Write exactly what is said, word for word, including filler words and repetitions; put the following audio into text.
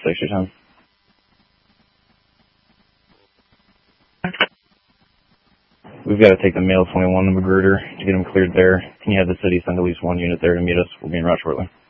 Six your time. We've got to take the male twenty-one, the Magruder, to get him cleared there. Can you have the city send at least one unit there to meet us? We'll be en route shortly.